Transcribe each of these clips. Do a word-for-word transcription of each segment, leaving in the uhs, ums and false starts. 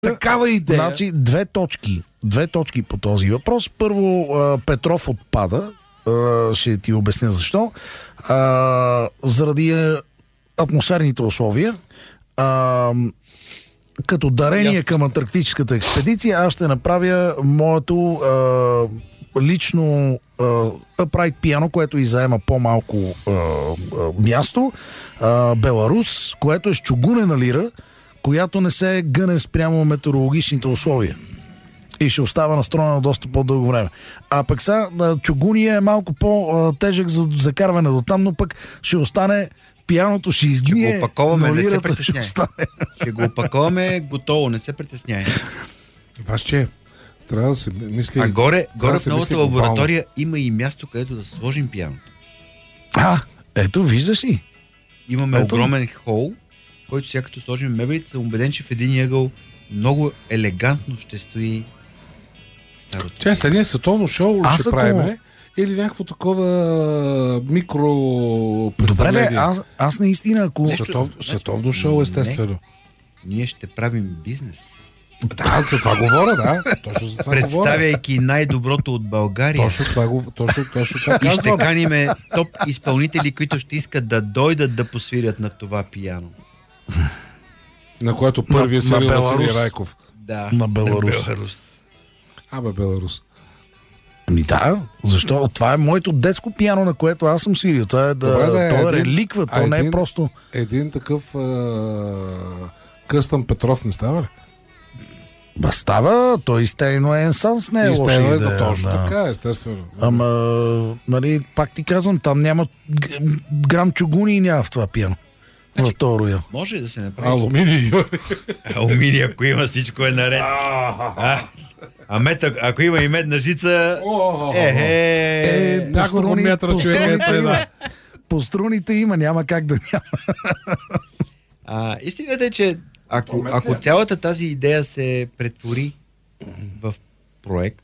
такава идея. Значи, две точки. Две точки по този въпрос. Първо, а, Петров отпада. А, ще ти обясня защо. А, заради а, атмосферните условия. А, като дарение Ясно. към антарктическата експедиция, аз ще направя моето а, лично а, upright пиано, което и заема по-малко а, а, място. А, Беларус, което е с чугунена лира, която не се гъне спрямо метеорологичните условия. И ще остава настроена доста по-дълго време. А пък сега чугуния е малко по-тежък за закарване до там, но пък ще остане пияното, ще изгние. Ще го опаковаме, но не се лирата притесняй. Ще, ще го опаковаме готово, не се притесняй. Ваше, трябва да се мисли... А горе, горе да в новата лаборатория има и място, където да сложим пияното. А, ето, виждаш ли? Имаме ето огромен хол, който сега като сложим мебелите, съм убеден, че в един ъгъл много елегантно ще стои старото. Че, след ние световно шоу аз ще ако... правим или някакво такова микро Добре, бе, аз, аз наистина, ако... Светов, световно шоу, естествено. Не, ние ще правим бизнес. Да, за това говоря, да. Точно за това Представяйки говоря. Най-доброто от България. Точно това го точно, точно това и ще каниме топ изпълнители, които ще искат да дойдат да посвирят на това пияно. На което първи е свирил Василий Райков. Да, на Беларус. На Беларус. Абе, Беларус. Ами да, защо? Това е моето детско пиано, на което аз съм свирил. Това е да, Добре, да, то е един, реликва, то не един, е просто... Един такъв къстъм Петров не става ли? Ба става, той изтейно е енсанс, не е лоша идея. Да, точно да. така, естествено. Ама, нали, пак ти казвам, там няма грам чугуни и няма в това пиано. Значи, в този роял. Може да се направи. Алуминий. Алуминий, ако има, всичко е наред. А, а мед, ако има и медна жица, е, е, няколко метра човек. По струните има, няма как да няма. А, истината е, че ако, ако цялата тази идея се претвори в проект,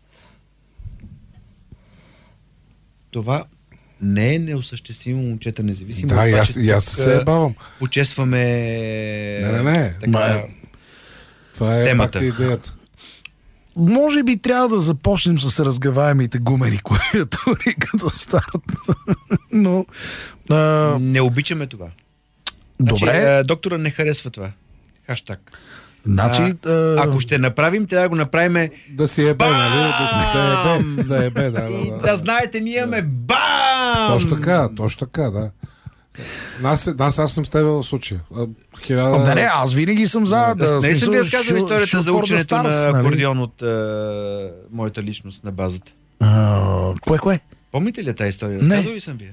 това не е неосъществимо, момчета, независимо. Да, и аз, и аз се ебавам. Почесваме не, не, не. Така, Ма, това е темата. Идеята. Може би трябва да започнем с разгаваемите гумени клавиатури като старт. Но... А... Не обичаме това. Добре. Значи, доктора не харесва това. Хаштаг. Значи, а, ако ще направим, трябва да го направим да си ебе, нали? Да си да ебе, да ебе, да, да, да. Да знаете, ние имаме бам! Точно така, точно така, да. Нас, нас аз съм с тебе в случая. Хиляда... Не, не, аз винаги съм за... Да, не съм ви разказал историята за ученето Stars, на нали? акордеон от а, моята личност на базата. А, кое, кое? Помните ли тази история? Разказал ли съм ви?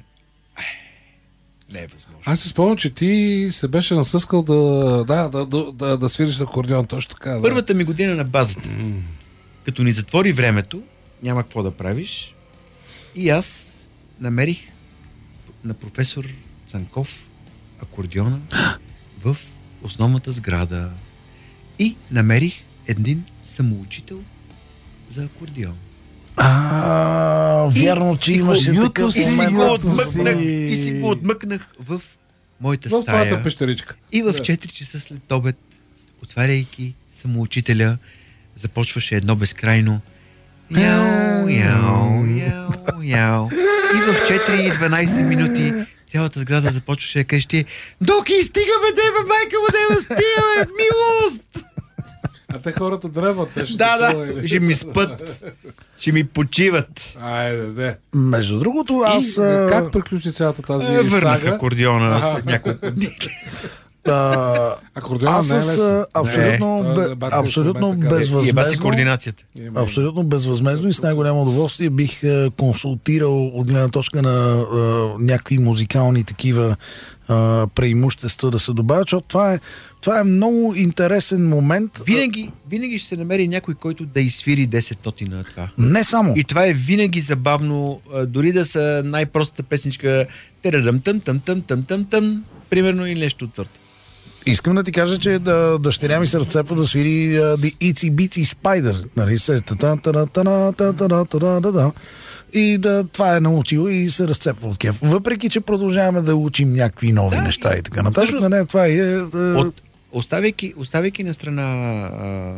Не е възможно. Аз си спомням, че ти се беше насъскал да, да, да, да, да, да свириш на акордеон, точно така. Да. Първата ми година на базата. Mm. Като ни затвори времето, няма какво да правиш, и аз намерих на професор Цанков акордеона в основната сграда. И намерих един самоучител за акордеон. А, вярно, че имаше такъв и си, го отмъкнах, и си го отмъкнах в моята в стая. Пещеричка. И в четири часа след обед, отваряйки самоучителя, започваше едно безкрайно яу, яу, яу, яу. И в четири и дванайсет минути цялата сграда започваше да кажете: Доки, стигаме, деба, майка му, деба, стигаме, милост! А те хората дръват. Те ще да, да, ще ми спът. Ще ми почиват. Айде, де. Между другото, аз... И, а... как приключи цялата тази е, върнах сага? акордеона след няколко дни. Акордеона аз не е с абсолютно, не, бе, е абсолютно е, безвъзмезно, координацията. Абсолютно безвъзмезно и с най-голямо удоволствие бих консултирал от гледна точка на а, някакви музикални такива а, преимущества да се добавят, защото това е, това е много интересен момент. Винаги, винаги ще се намери някой, който да изсвири десет ноти на това. Не само. И това е винаги забавно, дори да са най-простата песничка терарам тъм тъм тъм тъм тъм тъм, примерно, или нещо от сорта. Искам да ти кажа, че да, дъщеря ми се разцепва да свири uh, The Itsy Bitsy Spider. Нали се? И да, това е научил и се разцепва от кеф. Въпреки, че продължаваме да учим някакви нови да, неща и така нататък. Не, това е... Uh... От, оставяйки, оставяйки на страна